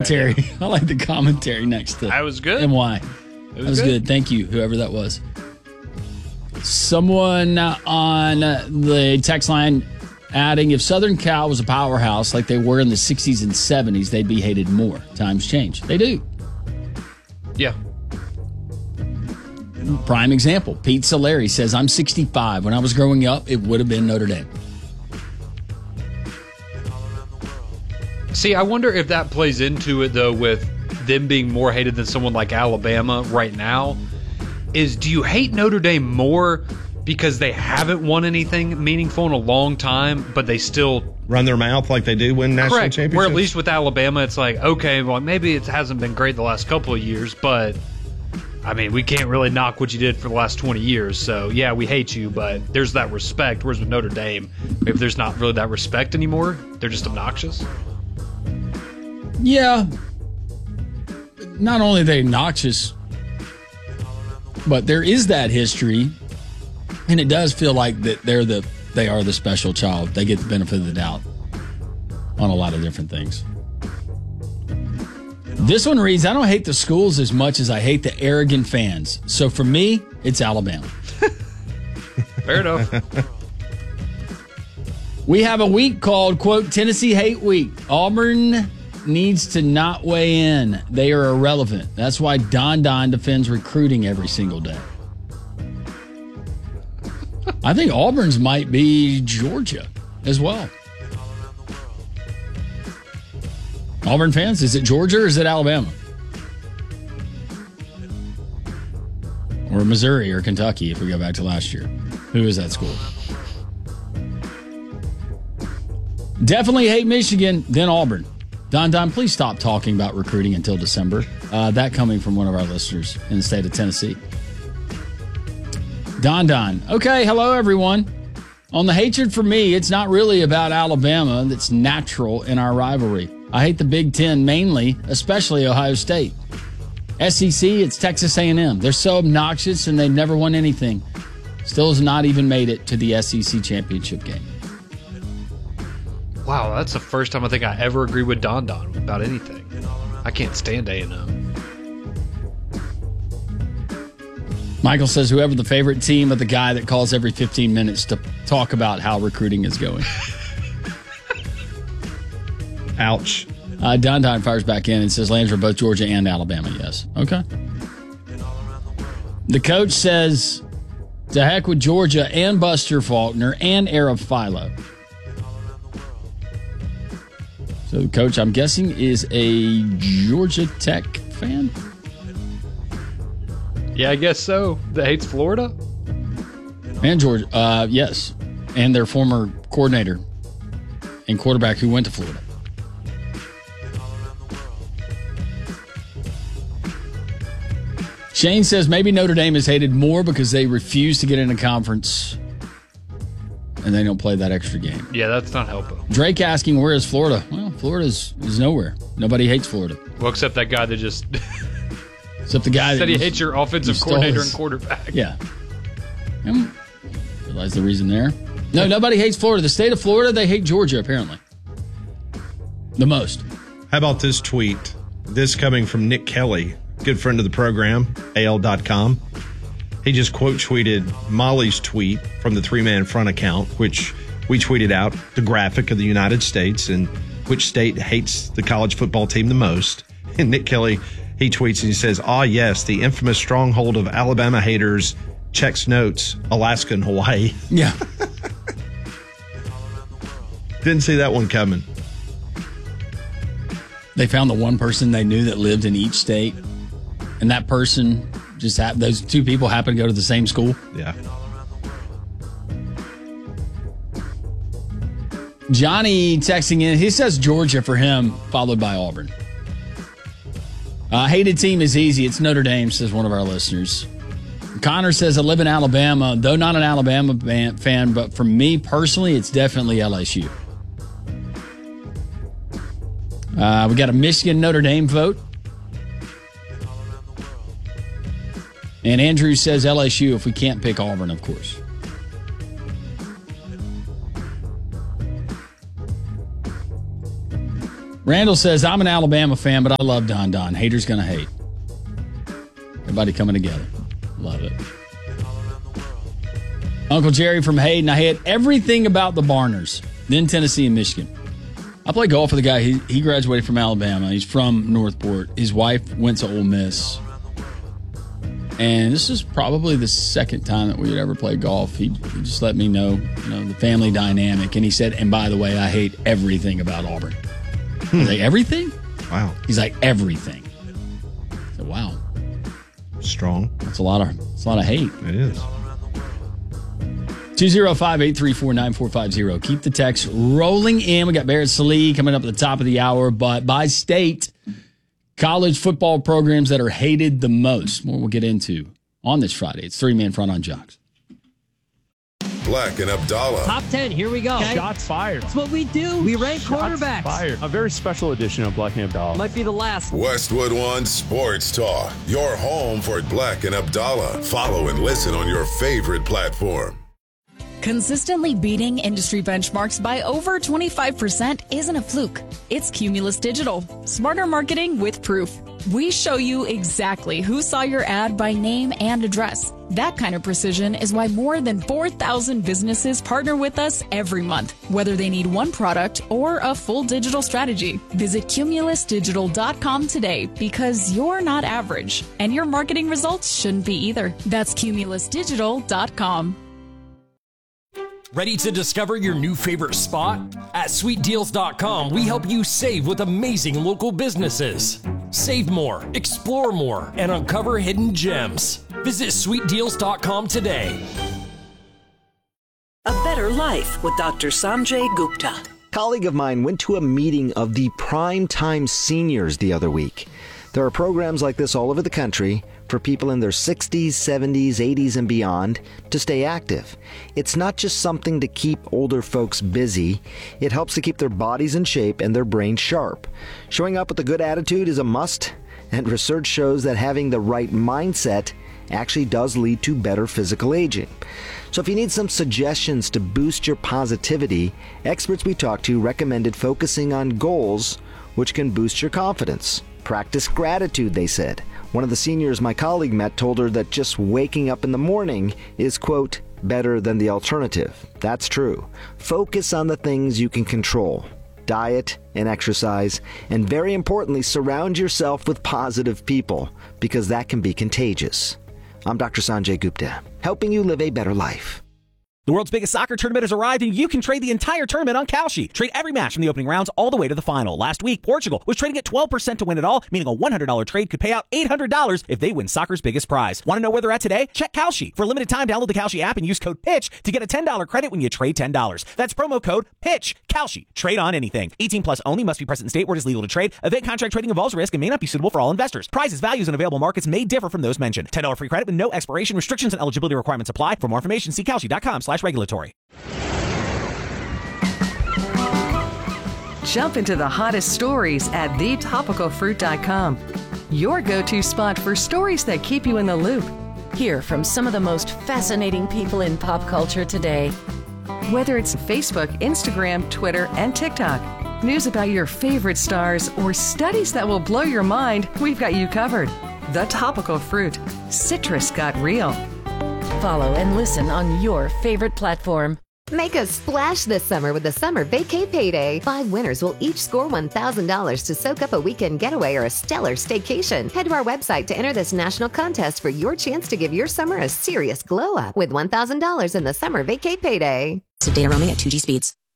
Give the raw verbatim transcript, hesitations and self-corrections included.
commentary. I like the commentary next to That was good. M Y. It was That was good. good. Thank you, whoever that was. Someone on the text line adding, if Southern Cal was a powerhouse like they were in the sixties and seventies, they'd be hated more. Times change. They do. Yeah. Prime example. Pete Solari says, I'm sixty-five. When I was growing up, it would have been Notre Dame. See, I wonder if that plays into it, though, with them being more hated than someone like Alabama right now. Is do you hate Notre Dame more because they haven't won anything meaningful in a long time, but they still run their mouth like they do win national correct. championships? Where at least with Alabama, it's like, okay, well, maybe it hasn't been great the last couple of years, but I mean, we can't really knock what you did for the last twenty years. So, yeah, we hate you, but there's that respect. Whereas with Notre Dame, maybe there's not really that respect anymore. They're just obnoxious. Yeah. Not only are they obnoxious, but there is that history, and it does feel like that they're the they are the special child. They get the benefit of the doubt on a lot of different things. This one reads, I don't hate the schools as much as I hate the arrogant fans. So for me, it's Alabama. Fair enough. We have a week called, quote, Tennessee Hate Week. Auburn needs to not weigh in. They are irrelevant. That's why Don Don defends recruiting every single day. I think Auburn's might be Georgia as well. Auburn fans, is it Georgia or is it Alabama? Or Missouri or Kentucky if we go back to last year. Who is that school? Definitely hate Michigan, then Auburn. Don Don, please stop talking about recruiting until December. Uh, that coming from one of our listeners in the state of Tennessee. Don Don. Okay, hello, everyone. On the hatred for me, it's not really about Alabama. That's natural in our rivalry. I hate the Big Ten mainly, especially Ohio State. S E C, it's Texas A and M. They're so obnoxious and they've never won anything. Still has not even made it to the S E C championship game. Wow, that's the first time I think I ever agree with Don Don about anything. I can't stand A and M. Michael says whoever the favorite team of the guy that calls every fifteen minutes to talk about how recruiting is going. Ouch. Uh, Don Don fires back in and says Landry, both Georgia and Alabama, yes. Okay. The coach says to heck with Georgia and Buster Faulkner and Arab Philo. So the coach, I'm guessing, is a Georgia Tech fan? Yeah, I guess so. That hates Florida? And Georgia, uh, yes. And their former coordinator and quarterback who went to Florida. Shane says maybe Notre Dame is hated more because they refuse to get in a conference and they don't play that extra game. Yeah, that's not helping. Drake asking, where is Florida? Well, Florida is, is nowhere. Nobody hates Florida. Well, except that guy that just Except the guy said that he hates your offensive coordinator and quarterback. Yeah. I don't realize the reason there. No, nobody hates Florida. The state of Florida, they hate Georgia, apparently. The most. How about this tweet? This coming from Nick Kelly, good friend of the program, A L dot com. He just quote tweeted Molly's tweet from the Three Man Front account, which we tweeted out, the graphic of the United States and which state hates the college football team the most. And Nick Kelly, he tweets and he says, ah, yes, the infamous stronghold of Alabama haters, checks notes, Alaska and Hawaii. Yeah. Didn't see that one coming. They found the one person they knew that lived in each state, and that person just happened, those two people happened to go to the same school. Yeah. Johnny texting in, he says Georgia for him, followed by Auburn. Uh, hated team is easy. It's Notre Dame, says one of our listeners. Connor says, I live in Alabama, though not an Alabama fan, but for me personally, it's definitely L S U. Uh, we got a Michigan Notre Dame vote. And Andrew says L S U if we can't pick Auburn, of course. Randall says, I'm an Alabama fan, but I love Don Don. Haters gonna hate. Everybody coming together. Love it. Uncle Jerry from Hayden. I hate everything about the Barners, then Tennessee and Michigan. I play golf with a guy. He, he graduated from Alabama. He's from Northport. His wife went to Ole Miss. And this is probably the second time that we would ever play golf. He, he just let me know, you know, the family dynamic. And he said, and by the way, I hate everything about Auburn. Hmm. I was like, everything? Wow. He's like, everything. I said, wow. Strong. That's a lot of, that's a lot of hate. It is. two oh five, eight three four, nine four five zero. Keep the text rolling in. We got Barrett Salee coming up at the top of the hour. But by state, college football programs that are hated the most. More we'll get into on this Friday. It's Three Man Front on Jocks. Black and Abdallah. Top ten, here we go. Okay. Shots fired. That's what we do. We rank Shots quarterbacks. Fired. A very special edition of Black and Abdallah. Might be the last. Westwood One Sports Talk. Your home for Black and Abdallah. Follow and listen on your favorite platform. Consistently beating industry benchmarks by over twenty-five percent isn't a fluke. It's Cumulus Digital. Smarter marketing with proof. We show you exactly who saw your ad by name and address. That kind of precision is why more than four thousand businesses partner with us every month, whether they need one product or a full digital strategy. Visit cumulus digital dot com today because you're not average, and your marketing results shouldn't be either. That's cumulus digital dot com. Ready to discover your new favorite spot? At sweet deals dot com, we help you save with amazing local businesses. Save more, explore more, and uncover hidden gems. Visit sweet deals dot com today. A Better Life with Doctor Sanjay Gupta. A colleague of mine went to a meeting of the Primetime Seniors the other week. There are programs like this all over the country for people in their sixties, seventies, eighties, and beyond to stay active. It's not just something to keep older folks busy. It helps to keep their bodies in shape and their brains sharp. Showing up with a good attitude is a must, and research shows that having the right mindset actually does lead to better physical aging. So if you need some suggestions to boost your positivity, experts we talked to recommended focusing on goals which can boost your confidence. Practice gratitude, they said. One of the seniors my colleague met told her that just waking up in the morning is, quote, better than the alternative. That's true. Focus on the things you can control. Diet and exercise, and very importantly, surround yourself with positive people, because that can be contagious. I'm Doctor Sanjay Gupta, helping you live a better life. The world's biggest soccer tournament has arrived, and you can trade the entire tournament on Kalshi. Trade every match from the opening rounds all the way to the final. Last week, Portugal was trading at twelve percent to win it all, meaning a one hundred dollars trade could pay out eight hundred dollars if they win soccer's biggest prize. Want to know where they're at today? Check Kalshi. For a limited time, download the Kalshi app and use code PITCH to get a ten dollars credit when you trade ten dollars. That's promo code PITCH. Kalshi. Trade on anything. eighteen plus only. Must be present in state where it is legal to trade. Event contract trading involves risk and may not be suitable for all investors. Prizes, values, and available markets may differ from those mentioned. ten dollars free credit with no expiration. Restrictions and eligibility requirements apply. For more information, see kalshi dot com slash regulatory. Jump into the hottest stories at the topical fruit dot com. Your go-to spot for stories that keep you in the loop. Hear from some of the most fascinating people in pop culture today. Whether it's Facebook, Instagram, Twitter, and TikTok, news about your favorite stars, or studies that will blow your mind, we've got you covered. The Topical Fruit. Citrus got real. Follow and listen on your favorite platform. Make a splash this summer with the Summer Vacay Payday. Five winners will each score one thousand dollars to soak up a weekend getaway or a stellar staycation. Head to our website to enter this national contest for your chance to give your summer a serious glow up with one thousand dollars in the Summer Vacay Payday. So data roaming at two G speeds.